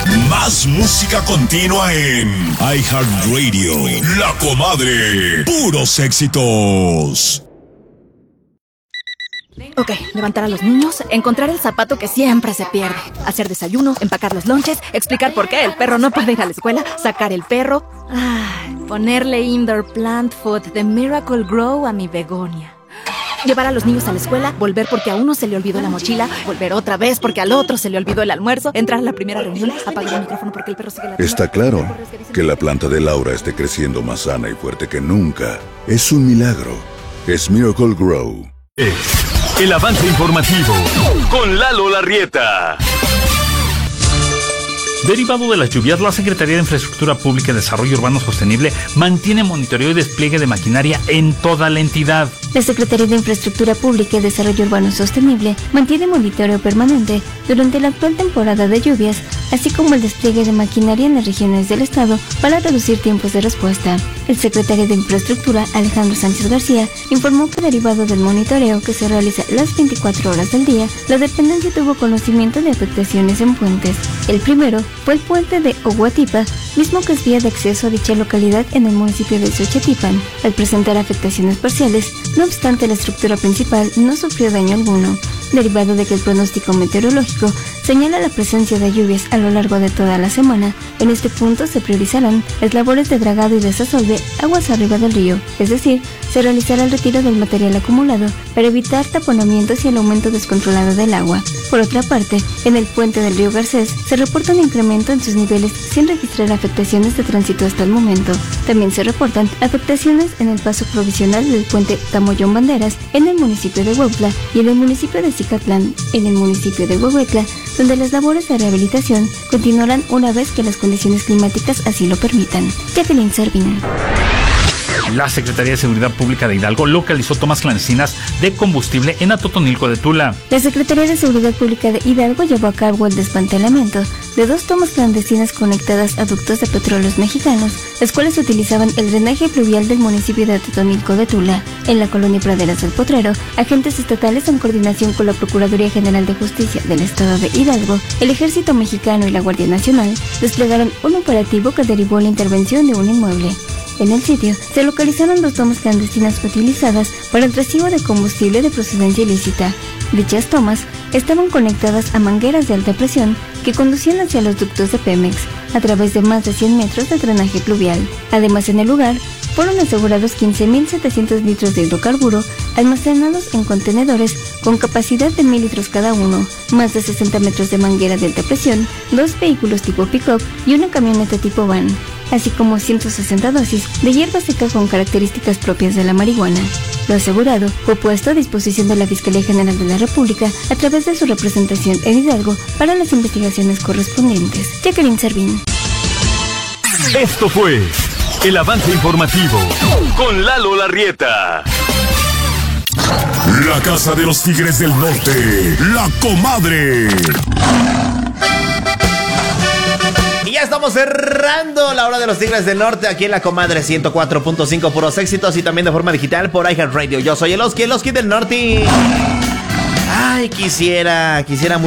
Más música continua en iHeartRadio. La Comadre. Puros éxitos. Ok, levantar a los niños, encontrar el zapato que siempre se pierde, hacer desayuno, empacar los lonches, explicar por qué el perro no puede ir a la escuela, sacar el perro, ponerle indoor plant food de Miracle Grow a mi begonia. Llevar a los niños a la escuela, volver porque a uno se le olvidó la mochila, volver otra vez porque al otro se le olvidó el almuerzo, entrar a la primera reunión, apagar el micrófono porque el perro sigue la... Está claro que la planta de Laura esté creciendo más sana y fuerte que nunca. Es un milagro. Es Miracle Grow. El avance informativo con Lalo Larrieta. Derivado de las lluvias, la Secretaría de Infraestructura Pública y Desarrollo Urbano Sostenible mantiene monitoreo y despliegue de maquinaria en toda la entidad. La Secretaría de Infraestructura Pública y Desarrollo Urbano Sostenible mantiene monitoreo permanente durante la actual temporada de lluvias, así como el despliegue de maquinaria en las regiones del estado para reducir tiempos de respuesta. El secretario de Infraestructura, Alejandro Sánchez García, informó que derivado del monitoreo que se realiza las 24 horas del día, la dependencia tuvo conocimiento de afectaciones en puentes. El primero fue el puente de Oguatipa, mismo que es vía de acceso a dicha localidad en el municipio de Xochatipan. Al presentar afectaciones parciales, no obstante la estructura principal no sufrió daño alguno, derivado de que el pronóstico meteorológico señala la presencia de lluvias a lo largo de toda la semana. En este punto se priorizarán las labores de dragado y desasolve aguas arriba del río, es decir, se realizará el retiro del material acumulado para evitar taponamientos y el aumento descontrolado del agua. Por otra parte, en el puente del río Garcés se reporta un incremento en sus niveles sin registrar afectaciones de tránsito hasta el momento. También se reportan afectaciones en el paso provisional del puente Tamoyón Banderas en el municipio de Huautla y en el municipio de Cicatlán, en el municipio de Huehuetla, donde las labores de rehabilitación continuarán una vez que las condiciones climáticas así lo permitan. Jacqueline Servín. La Secretaría de Seguridad Pública de Hidalgo localizó tomas clandestinas de combustible en Atotonilco de Tula. La Secretaría de Seguridad Pública de Hidalgo llevó a cabo el desmantelamiento de 2 tomas clandestinas conectadas a ductos de petróleos mexicanos, las cuales utilizaban el drenaje pluvial del municipio de Atotonilco de Tula. En la colonia Praderas del Potrero, agentes estatales en coordinación con la Procuraduría General de Justicia del Estado de Hidalgo, el Ejército Mexicano y la Guardia Nacional desplegaron un operativo que derivó en la intervención de un inmueble. En el sitio se localizaron 2 tomas clandestinas utilizadas para el recibo de combustible de procedencia ilícita. Dichas tomas estaban conectadas a mangueras de alta presión que conducían hacia los ductos de Pemex a través de más de 100 metros de drenaje pluvial. Además, en el lugar fueron asegurados 15.700 litros de hidrocarburo almacenados en contenedores con capacidad de 1.000 litros cada uno, más de 60 metros de manguera de alta presión, 2 vehículos tipo pick-up y una camioneta tipo van, así como 160 dosis de hierba seca con características propias de la marihuana. Lo asegurado fue puesto a disposición de la Fiscalía General de la República a través de su representación en Hidalgo para las investigaciones correspondientes. Jacqueline Servín. Esto fue el avance informativo con Lalo Larrieta. La Casa de los Tigres del Norte, La Comadre. Y ya estamos cerrando la hora de los Tigres del Norte aquí en La Comadre 104.5, puros éxitos, y también de forma digital por iHeartRadio. Yo soy el Oski del Norte. Ay, quisiera